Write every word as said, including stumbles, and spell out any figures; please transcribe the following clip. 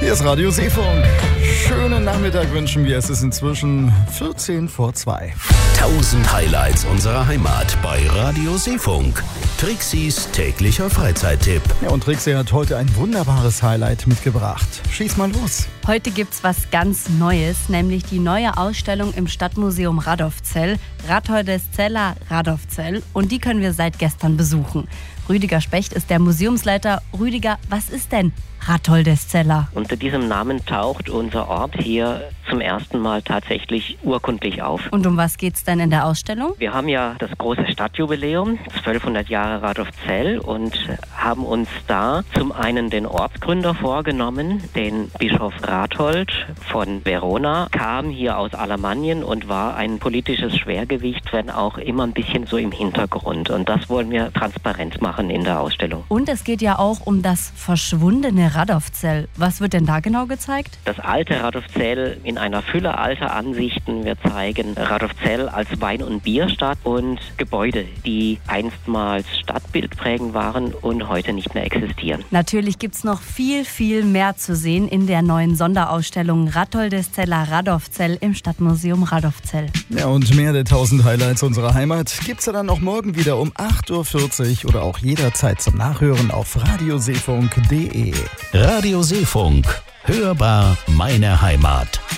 Hier ist Radio Seefunk. Schönen Nachmittag wünschen wir. Es ist inzwischen vierzehn vor zwei. tausend Highlights unserer Heimat bei Radio Seefunk. Trixis täglicher Freizeittipp. Ja, und Trixie hat heute ein wunderbares Highlight mitgebracht. Schieß mal los. Heute gibt's was ganz Neues, nämlich die neue Ausstellung im Stadtmuseum Radolfzell, Ratholdeszeller Radolfzell. Und die können wir seit gestern besuchen. Rüdiger Specht ist der Museumsleiter. Rüdiger, was ist denn Ratholdeszeller? Unter diesem Namen taucht unser Ort hier zum ersten Mal tatsächlich urkundlich auf. Und um was geht's denn in der Ausstellung? Wir haben ja das große Stadtjubiläum, zwölfhundert Jahre Radolfzell, und haben uns da zum einen den Ortsgründer vorgenommen, den Bischof Rathold von Verona, kam hier aus Alamannien und war ein politisches Schwergewicht, wenn auch immer ein bisschen so im Hintergrund. Und das wollen wir transparent machen in der Ausstellung. Und es geht ja auch um das verschwundene Radolfzell. Was wird denn da genau gezeigt? Das alte Radolfzell in einer Fülle alter Ansichten. Wir zeigen Radolfzell als Wein- und Bierstadt und Gebäude, die einstmals stadtbildprägend waren und heute nicht mehr existieren. Natürlich gibt's noch viel, viel mehr zu sehen in der neuen Sonderausstellung Ratholdeszeller Radolfzell im Stadtmuseum Radolfzell. Ja, und mehr der tausend Highlights unserer Heimat gibt's ja dann auch morgen wieder um acht Uhr vierzig oder auch jederzeit zum Nachhören auf radioseefunk punkt de. Radio Seefunk. Hörbar meine Heimat.